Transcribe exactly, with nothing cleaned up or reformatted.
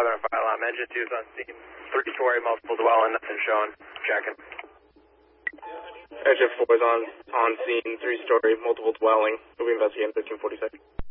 seven, file alarm. Engine two is on scene. Three-story, multiple dwelling, nothing shown. Checking. Engine four is on, on scene, three-story, multiple dwelling. We'll be investigating thirteen forty-six.